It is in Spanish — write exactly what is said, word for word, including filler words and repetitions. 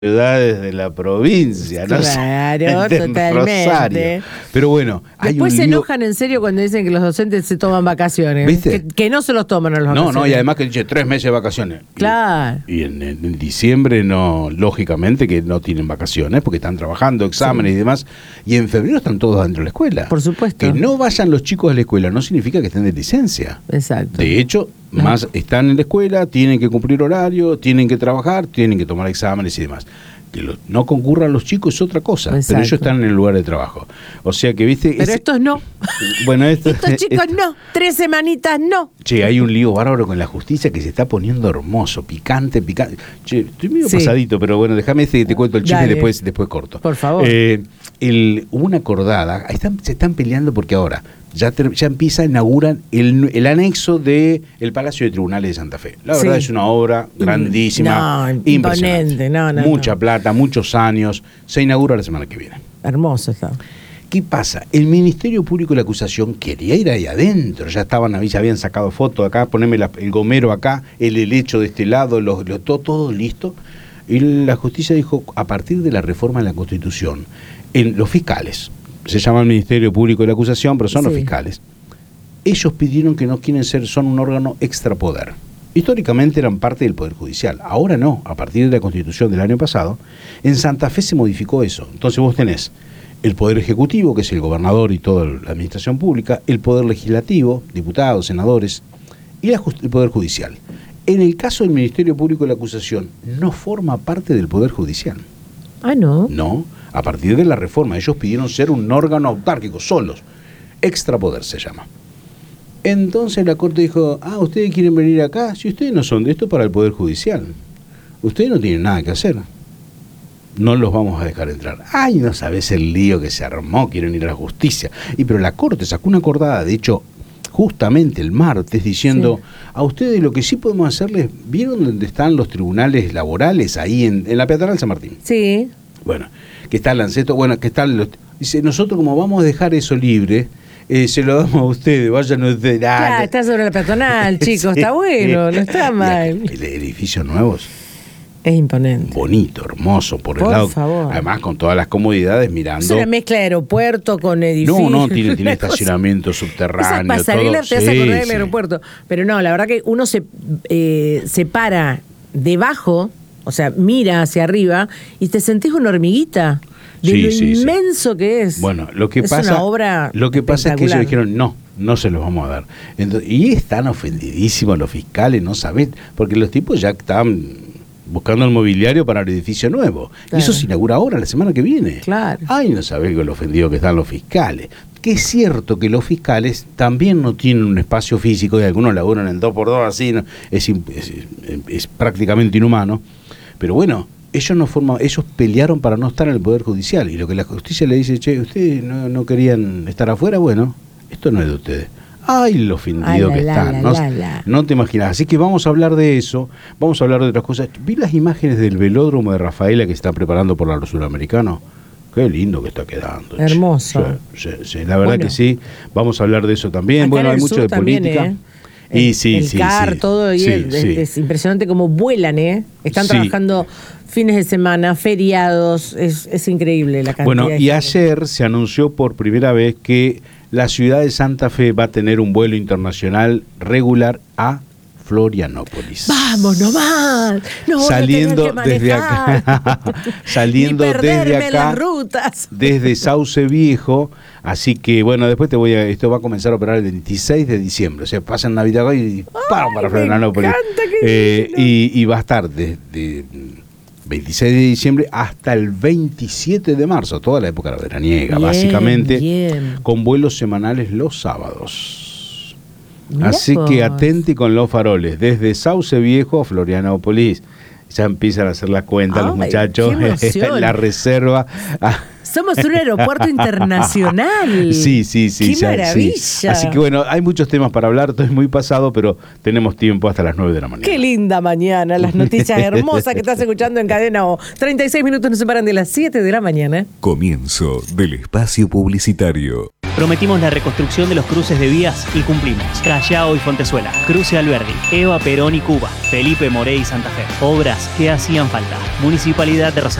ciudades de la provincia, ¿no? Claro, de totalmente. Rosario. Pero bueno, hay Después un se lío... enojan en serio cuando dicen que los docentes se toman vacaciones. ¿Viste? Que, que no se los toman a los No, vacaciones. no, y además que dice tres meses de vacaciones. Claro. Y, y en, en diciembre no, lógicamente que no tienen vacaciones porque están trabajando, exámenes Sí. y demás. Y en febrero están todos dentro de la escuela. Por supuesto. Que no vayan los chicos a la escuela no significa que estén de licencia. Exacto. De hecho, No. más están en la escuela, tienen que cumplir horario, tienen que trabajar, tienen que tomar exámenes y demás. Que lo, no concurran los chicos es otra cosa, Exacto. pero ellos están en el lugar de trabajo. O sea que, viste... Pero es- estos no. Bueno, esto, Estos chicos esto- no. Tres semanitas no. Che, hay un lío bárbaro con la justicia que se está poniendo hermoso, picante, picante. Che, estoy medio Sí. pasadito, pero bueno, déjame este que te cuento el chisme y Dale. después, después corto. Por favor. Eh, el, hubo una acordada, están, se están peleando porque ahora ya, ter- ya empieza, inauguran el, el anexo del Palacio de Tribunales de Santa Fe. La verdad Sí. es una obra grandísima, No, impresionante. imponente, no, no, Mucha no. plata, muchos años. Se inaugura la semana que viene. Hermoso está. ¿Qué pasa? El Ministerio Público de la Acusación quería ir ahí adentro, ya estaban ahí, ya habían sacado fotos acá, poneme la- el gomero acá, el helecho de este lado, los, los- todo, todo listo. Y la justicia dijo, a partir de la reforma de la Constitución, en los fiscales, se llama el Ministerio Público de la Acusación, pero son los Sí. fiscales, ellos pidieron que no quieren ser, son un órgano extrapoder. Históricamente eran parte del Poder Judicial, ahora no, a partir de la Constitución del año pasado, en Santa Fe se modificó eso. Entonces vos tenés el Poder Ejecutivo, que es el gobernador y toda la administración pública, el Poder Legislativo, diputados, senadores, y la just- el Poder Judicial. En el caso del Ministerio Público de la Acusación, no forma parte del Poder Judicial. Ah, no. No, a partir de la reforma, ellos pidieron ser un órgano autárquico, solos. Extrapoder se llama. Entonces la Corte dijo, ah, ¿ustedes quieren venir acá? Si ustedes no son de esto, para el Poder Judicial. Ustedes no tienen nada que hacer. No los vamos a dejar entrar. Ay, no sabes el lío que se armó, quieren ir a la justicia. Y pero la Corte sacó una acordada, de hecho, justamente el martes, diciendo, Sí. a ustedes lo que sí podemos hacerles, ¿vieron dónde están los tribunales laborales? Ahí en, en la peatonal San Martín. Sí. Bueno, que está el Lanceto, bueno, que están los... Dice, nosotros como vamos a dejar eso libre, eh, se lo damos a ustedes, vayan ustedes. Claro, Ah, está sobre la peatonal, chicos. Está bueno, no está Y mal. acá, el edificio nuevo es Es imponente. bonito, hermoso, por el Por lado. favor. Además, con todas las comodidades, Es mirando. una mezcla de aeropuerto con edificio. No, no, tiene, tiene una cosa- estacionamiento Esa subterráneo. pasarela todo. te hace Sí, acordar del sí. aeropuerto. Pero no, la verdad que uno se, eh, se para debajo, o sea, mira hacia arriba y te sentís una hormiguita de Sí, lo sí, sí. inmenso que es. Bueno, lo que es pasa, una obra lo que pasa es que ellos espectacular. dijeron no, no se los vamos a dar. Entonces, y están ofendidísimos los fiscales, no saben, porque los tipos ya están buscando el mobiliario para el edificio nuevo. Claro. Y eso se inaugura ahora, la semana que viene. Claro. Ay, no sabés con lo ofendido que están los fiscales. Que es cierto que los fiscales también no tienen un espacio físico y algunos laburan en dos por dos así, ¿no? es, im- es, es prácticamente inhumano. Pero bueno, ellos no forman, ellos pelearon para no estar en el Poder Judicial y lo que la justicia le dice, che, ustedes no, no querían estar afuera, bueno, esto no es de ustedes. Ay, lo ofendido Ay, la, que la, están, la, no, la, la. no te imaginas. Así que vamos a hablar de eso, vamos a hablar de otras cosas. Vi las imágenes del velódromo de Rafaela que están preparando por la Suramericano. Qué lindo que está quedando. che. Hermoso. Sí, sí, sí, la verdad Bueno. que sí. Vamos a hablar de eso también. Acá bueno, en hay el mucho sur de también, política. ¿eh? Y El- sí, el sí, CAR, sí. todo, y Sí, es, sí. es impresionante cómo vuelan, ¿eh? Están Sí. trabajando fines de semana, feriados, es, es increíble la cantidad. Bueno, de y gente. ayer se anunció por primera vez que la ciudad de Santa Fe va a tener un vuelo internacional regular a Florianópolis. ¡Vamos nomás! No voy a Saliendo tener que desde manejar, acá, saliendo ni perderme desde acá, las rutas. desde Sauce Viejo, así que bueno, después te voy a, esto va a comenzar a operar el veintiséis de diciembre, o sea, pasan Navidad y ¡pam! Para me Florianópolis. encanta que Eh, digan. y, y va a estar desde veintiséis de diciembre hasta el veintisiete de marzo, toda la época veraniega, Bien, básicamente, bien. con vuelos semanales los sábados. Mirá Así vos. que atenti con los faroles, desde Sauce Viejo a Florianópolis. Ya empiezan a hacer las cuentas los Ay, muchachos, qué emoción. la reserva. Ah, Somos un aeropuerto internacional. sí, sí, sí. ¡Qué ya, maravilla! sí. Así que bueno, hay muchos temas para hablar, estoy muy pasado, pero tenemos tiempo hasta las nueve de la mañana. Qué linda mañana, las noticias hermosas que estás escuchando en Cadena O. treinta y seis minutos nos separan de las siete de la mañana. Comienzo del espacio publicitario. Prometimos la reconstrucción de los cruces de vías y cumplimos. Callao y Fontezuela, Cruce Alberdi, Eva Perón y Cuba, Felipe Morey y Santa Fe. Obras que hacían falta. Municipalidad de Rosario.